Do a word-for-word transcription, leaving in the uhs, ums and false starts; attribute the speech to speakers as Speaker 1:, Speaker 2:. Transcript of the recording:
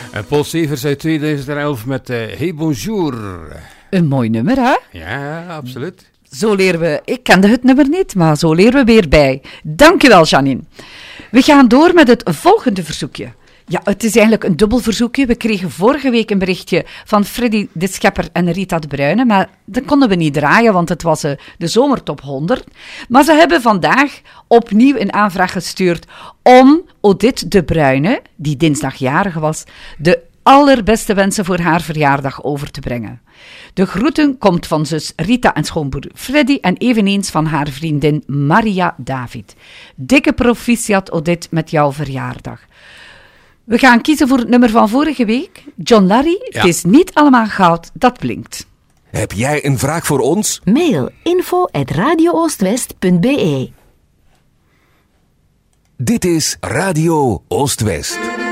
Speaker 1: En Paul Stevens uit tweeduizend elf met uh, Hey Bonjour.
Speaker 2: Een mooi nummer, hè?
Speaker 1: Ja, absoluut.
Speaker 2: Zo leren we... Ik kende het nummer niet, maar zo leren we weer bij. Dankjewel, Janine. We gaan door met het volgende verzoekje. Ja, het is eigenlijk een dubbel verzoekje. We kregen vorige week een berichtje van Freddy de Schepper en Rita de Bruyne, maar dat konden we niet draaien, want het was uh, de zomertop honderd. Maar ze hebben vandaag opnieuw een aanvraag gestuurd om Odette de Bruyne, die dinsdag jarig was, de allerbeste wensen voor haar verjaardag over te brengen. De groeten komt van zus Rita en schoonbroer Freddy en eveneens van haar vriendin Maria David. Dikke proficiat, Odette, met jouw verjaardag. We gaan kiezen voor het nummer van vorige week. John Larry, ja. Het is niet allemaal goud dat blinkt.
Speaker 3: Heb jij een vraag voor ons?
Speaker 4: Mail info at radio oostwest punt b e.
Speaker 3: Dit is Radio Oost-West.